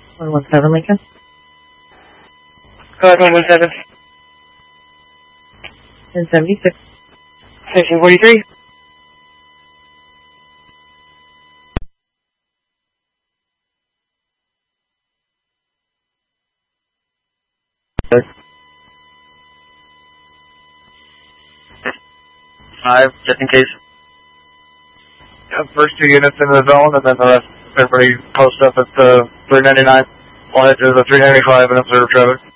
117 Lincoln. Go ahead, 117. 1076. Station 43. Five, just in case. First 2 units in the zone, and then the rest, everybody post up at the 399. We'll head to the 395 and observe traffic.